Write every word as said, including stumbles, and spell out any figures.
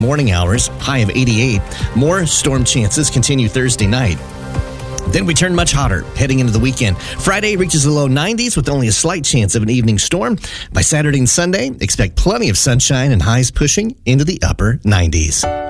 morning hours, high of eighty-eight. More storm chances continue Thursday night. Then we turn much hotter heading into the weekend. Friday reaches the low nineties with only a slight chance of an evening storm. By Saturday and Sunday, expect plenty of sunshine and highs pushing into the upper nineties.